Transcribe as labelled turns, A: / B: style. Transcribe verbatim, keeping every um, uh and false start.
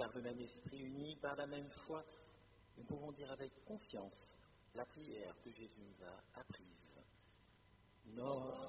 A: par le même esprit, unis par la même foi, nous pouvons dire avec confiance la prière que Jésus nous a apprise. Notre